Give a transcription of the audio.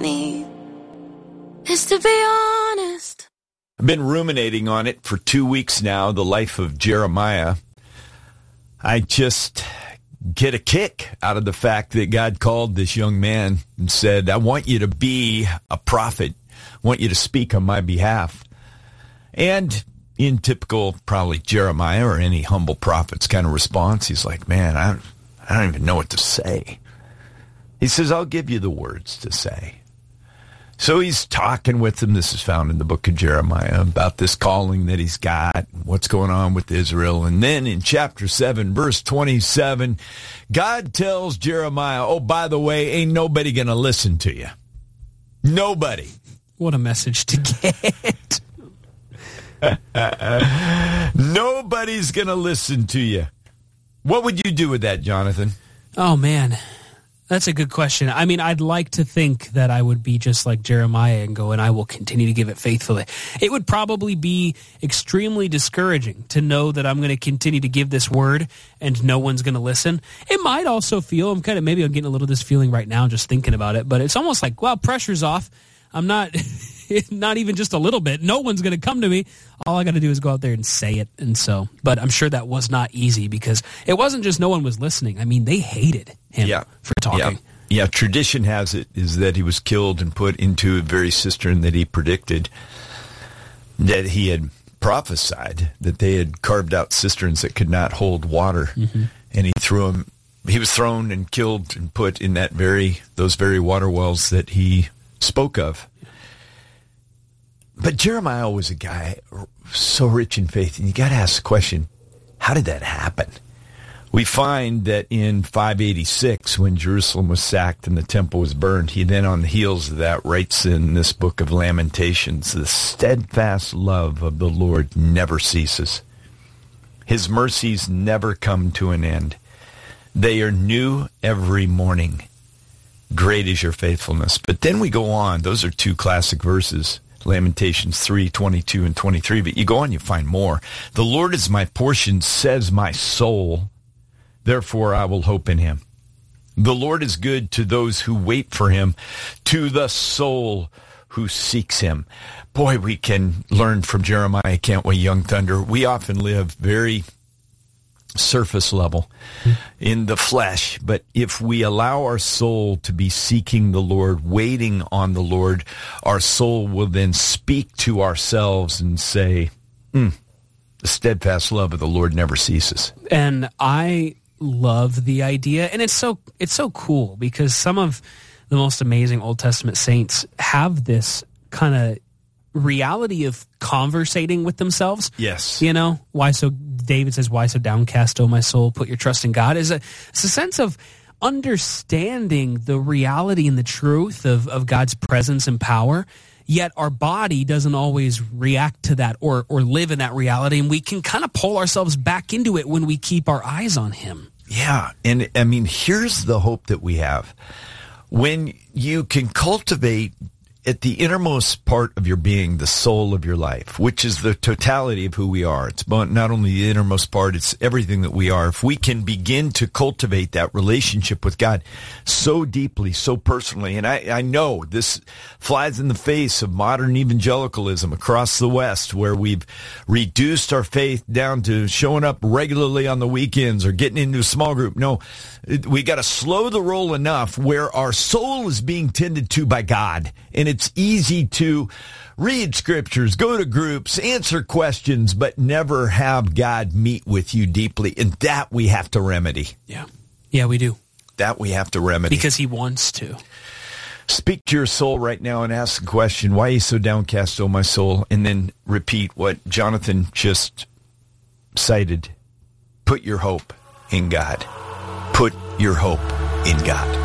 need is to be honest. I've been ruminating on it for 2 weeks now, the life of Jeremiah. I just get a kick out of the fact that God called this young man and said, I want you to be a prophet. I want you to speak on my behalf. And in typical, probably Jeremiah or any humble prophet's kind of response, he's like, man, I don't even know what to say. He says, I'll give you the words to say. So he's talking with him. This is found in the book of Jeremiah about this calling that he's got, what's going on with Israel. And then in chapter 7, verse 27, God tells Jeremiah, oh, by the way, ain't nobody going to listen to you. Nobody. What a message to get. Nobody's going to listen to you. What would you do with that, Jonathan? Oh, man. That's a good question. I mean, I'd like to think that I would be just like Jeremiah and go, and I will continue to give it faithfully. It would probably be extremely discouraging to know that I'm going to continue to give this word and no one's going to listen. It might also feel, maybe I'm getting a little of this feeling right now just thinking about it, but it's almost like, well, pressure's off. I'm not even just a little bit. No one's going to come to me. All I got to do is go out there and say it. And so, but I'm sure that was not easy because it wasn't just no one was listening. I mean, they hated him for talking. Yeah, tradition has it is that he was killed and put into a very cistern that he predicted, that he had prophesied that they had carved out cisterns that could not hold water. Mm-hmm. And he was thrown and killed and put in those very water wells that he spoke of. But Jeremiah was a guy so rich in faith, and you got to ask the question, how did that happen? We find that in 586, when Jerusalem was sacked and the temple was burned, he then on the heels of that writes in this book of Lamentations, the steadfast love of the Lord never ceases. His mercies never come to an end. They are new every morning. Great is your faithfulness. But then we go on. Those are two classic verses, Lamentations 3:22 and 23. But you go on, you find more. The Lord is my portion, says my soul. Therefore I will hope in him. The Lord is good to those who wait for him, to the soul who seeks him. Boy, we can learn from Jeremiah, can't we, Young Thunder? We often live very surface level in the flesh, but if we allow our soul to be seeking the Lord, waiting on the Lord, our soul will then speak to ourselves and say, the steadfast love of the Lord never ceases. And I love the idea, and it's so cool because some of the most amazing Old Testament saints have this kind of reality of conversating with themselves. Yes. You know, David says, why so downcast, O my soul? Put your trust in God. It's a sense of understanding the reality and the truth of God's presence and power, yet our body doesn't always react to that or live in that reality, and we can kind of pull ourselves back into it when we keep our eyes on him. Yeah, and I mean, here's the hope that we have. When you can cultivate at the innermost part of your being, the soul of your life, which is the totality of who we are. It's not only the innermost part, it's everything that we are. If we can begin to cultivate that relationship with God so deeply, so personally, and I know this flies in the face of modern evangelicalism across the West, where we've reduced our faith down to showing up regularly on the weekends or getting into a small group. No, we got to slow the roll enough where our soul is being tended to by God. And it's easy to read scriptures, go to groups, answer questions, but never have God meet with you deeply. And that we have to remedy. Yeah, we do. That we have to remedy. Because he wants to. Speak to your soul right now and ask the question, why are you so downcast, O my soul? And then repeat what Jonathan just cited. Put your hope in God. Put your hope in God.